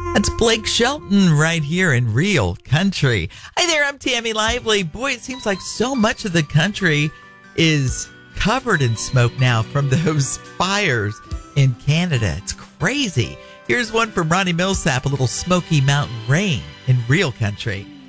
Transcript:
That's Blake Shelton right here in Real Country. Hi there, I'm Tammy Lively. Boy, it seems like so much of the country is covered in smoke now from those fires in Canada. It's crazy. Here's one from Ronnie Millsap, a little Smoky Mountain Rain in Real Country.